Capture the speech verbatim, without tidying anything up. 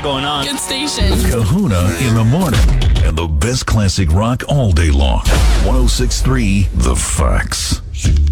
going on. Good station. Kahuna in the morning. And the best classic rock all day long. one oh six point three The Fox.